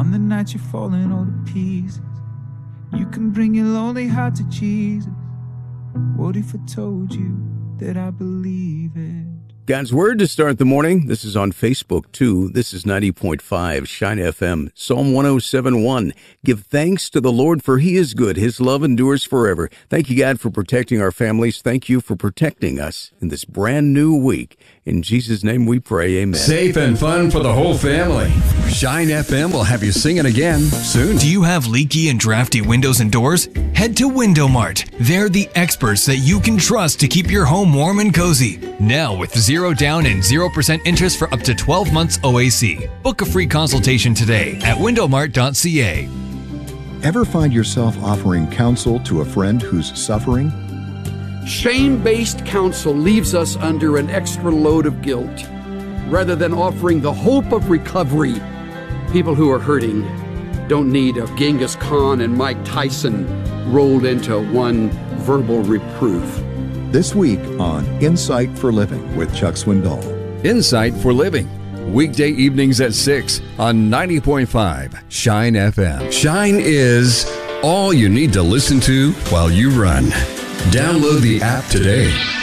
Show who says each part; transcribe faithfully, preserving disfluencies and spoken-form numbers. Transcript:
Speaker 1: On the night you're falling all to pieces, you can bring your lonely heart to Jesus. What if I told you that I believe it?
Speaker 2: God's Word to start the morning. This is on Facebook, too. This is ninety point five Shine F M, Psalm one oh seven one. Give thanks to the Lord, for He is good. His love endures forever. Thank you, God, for protecting our families. Thank you for protecting us in this brand new week. In Jesus' name we pray, amen.
Speaker 3: Safe and fun for the whole family. Shine F M will have you singing again soon.
Speaker 4: Do you have leaky and drafty windows and doors? Head to Window Mart. They're the experts that you can trust to keep your home warm and cozy. Now with zero down and zero percent interest for up to twelve months O A C. Book a free consultation today at window mart dot c a.
Speaker 5: Ever find yourself offering counsel to a friend who's suffering?
Speaker 6: Shame-based counsel leaves us under an extra load of guilt, rather than offering the hope of recovery. People who are hurting don't need a Genghis Khan and Mike Tyson rolled into one verbal reproof.
Speaker 5: This week on Insight for Living with Chuck Swindoll.
Speaker 3: Insight for Living, weekday evenings at six on ninety point five Shine F M. Shine is all you need to listen to while you run. Download the app today.